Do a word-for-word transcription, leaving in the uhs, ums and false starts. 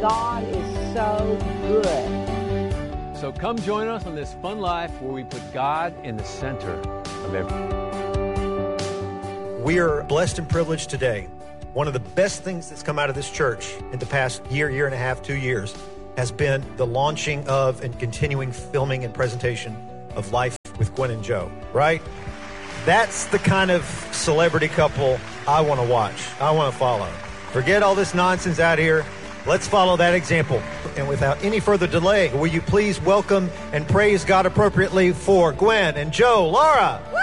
God is so good. So come join us on this fun life where we put God in the center of everything. We are blessed and privileged today. One of the best things that's come out of this church in the past year, year and a half, two years, has been the launching of and continuing filming and presentation of Life with Gwen and Joe, right? That's the kind of celebrity couple I want to watch. I want to follow. Forget all this nonsense out here. Let's follow that example. And without any further delay, will you please welcome and praise God appropriately for Gwen and Joe Lara? Woo!